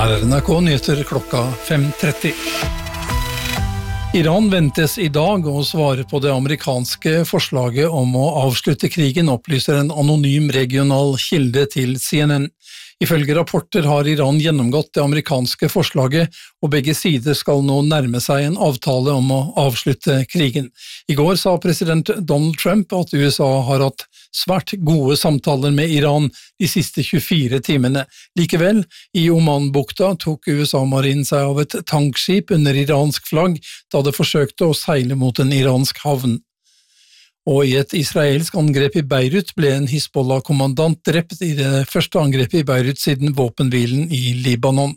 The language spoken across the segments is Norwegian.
Her NRK Nyheter klokka 5:30. Iran ventes i dag å svare på det amerikanske forslaget om å avslutte krigen, opplyser en anonym regional kilde til CNN. Ifølge rapporter har Iran gjennomgått det amerikanske forslaget, og begge sider skal nå nærme seg en avtale om å avslutte krigen. I går sa president Donald Trump at USA har hatt svært gode samtaler med Iran de siste 24 timene. Likevel, i Oman-bukta tok USA-marinen seg av et tankskip under iransk flagg da det forsøkte å seile mot en iransk havn. Og i et israelsk angrep i Beirut ble en Hizbollah-kommandant drept i det første angrepet i Beirut siden våpenhvilen i Libanon.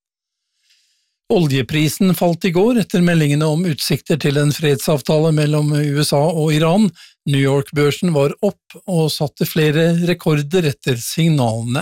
Oljeprisen falt i går etter meldingene om utsikter til en fredsavtale mellom USA og Iran. New York-børsen var opp og satte flere rekorder etter signalene.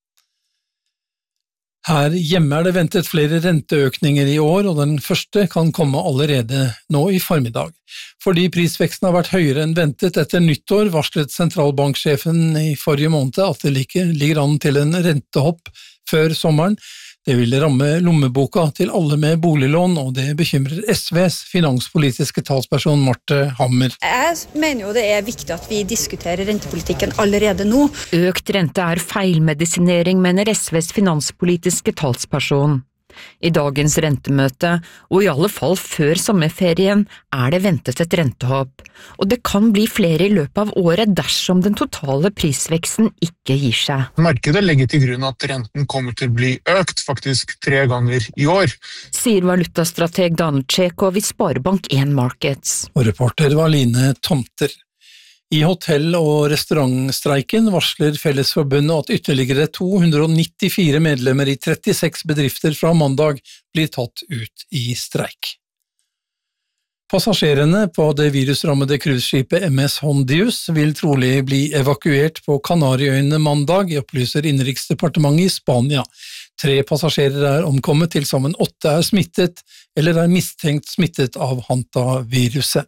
Her hjemme det ventet flere renteøkninger i år, og den første kan komme allerede nå i formiddag. Fordi prisveksten har vært høyere enn ventet etter nyttår, varslet sentralbanksjefen i forrige måned at det ligger an til en rentehopp før sommeren. Det vil ramme lommeboka til alle med boliglån, og det bekymrer SVs finanspolitiske talsperson Marte Hammer. Jeg mener jo det viktig at vi diskuterer rentepolitikken allerede nå. Økt rente feilmedisinering, mener SVs finanspolitiske talsperson. I dagens rentemøte, og i alle fall før sommerferien, det ventet et rentehopp, og det kan bli flere i løpet av året dersom den totale prisveksten ikke gir seg. Markedet legger til grunn at renten kommer til å bli økt, faktisk 3 ganger i år. Sier valutastrateg Daniel Tjekov i Sparebank 1 Markets. Og reporter var Line Tomter. I hotell- og restaurantstreiken varsler Fellesforbundet at ytterligere 294 medlemmer i 36 bedrifter fra mandag blir tatt ut i streik. Passasjerene på det virusrammede cruiseskipet MS Hondius vil trolig bli evakuert på Kanariøyene mandag, opplyser Innenriksdepartementet i Spania. 3 passasjerer omkommet, til sammen 8 smittet eller mistenkt smittet av hantaviruset.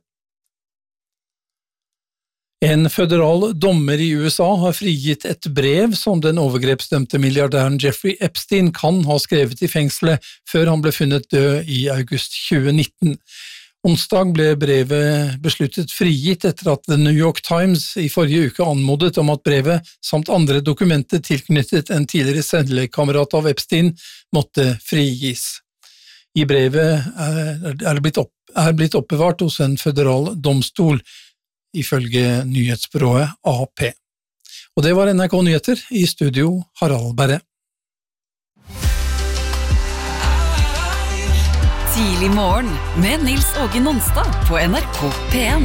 En føderal dommer i USA har frigitt et brev som den overgrepsdømte milliardæren Jeffrey Epstein kan ha skrevet i fengselet før han ble funnet død i august 2019. Onsdag ble brevet besluttet frigitt etter at The New York Times i forrige uke anmodet om at brevet, samt andre dokumenter tilknyttet en tidligere cellekamerat av Epstein, måtte frigis. I brevet blitt oppbevart hos en føderal domstol, ifølge nyhetsbyrået AP. Og det var NRK Nyheter, i studio Harald Berre. Tidlig morgen med Nils Åge Nonstad på NRK P1.